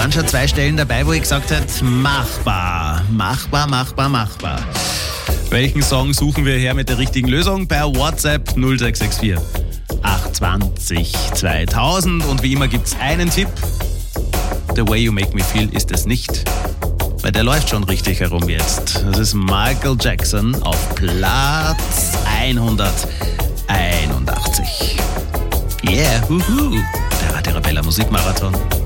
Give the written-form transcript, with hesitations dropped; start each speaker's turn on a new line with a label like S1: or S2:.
S1: waren schon 2 Stellen dabei, wo ich gesagt habe, machbar. Welchen Song suchen wir her mit der richtigen Lösung? Per WhatsApp 0664 820 2000. Und wie immer gibt's einen Tipp. The Way You Make Me Feel ist es nicht. Weil der läuft schon richtig herum jetzt. Das ist Michael Jackson auf Platz 181. Yeah, der Radio Arabella Musikmarathon.